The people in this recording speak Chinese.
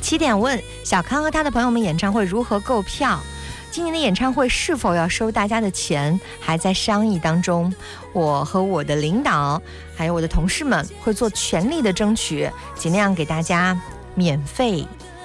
7点问小康和他的朋友们演唱会如何购票？今年的演唱会是否要收大家的钱，还在商议当中。我和我的领导还有我的同事们会做全力的争取，尽量给大家免费